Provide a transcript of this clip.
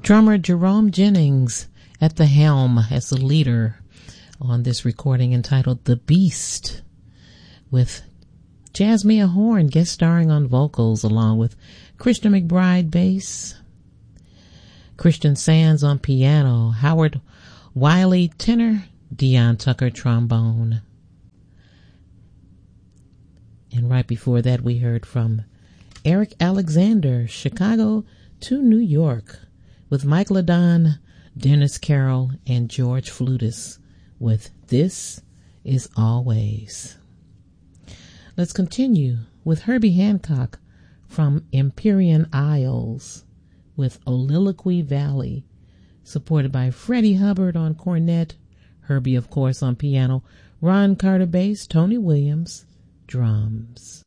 Drummer Jerome Jennings at the helm as the leader on this recording entitled The Beast, with Jasmia Horn guest starring on vocals along with Christian McBride bass, Christian Sands on piano, Howard Wiley tenor, Dion Tucker trombone. And right before that we heard from Eric Alexander, Chicago to New York, with Mike Ladon, Dennis Carroll, and George Flutis with This Is Always. Let's continue with Herbie Hancock from Empyrean Isles with Oliloquy Valley, supported by Freddie Hubbard on cornet, Herbie, of course, on piano, Ron Carter bass, Tony Williams drums.